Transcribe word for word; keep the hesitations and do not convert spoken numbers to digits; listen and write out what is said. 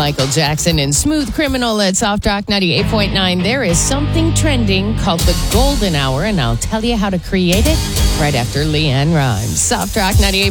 Michael Jackson and Smooth Criminal at Soft Rock ninety-eight point nine. There is something trending called the Golden Hour, and I'll tell you how to create it right after Leanne Rhymes. Soft Rock ninety-eight.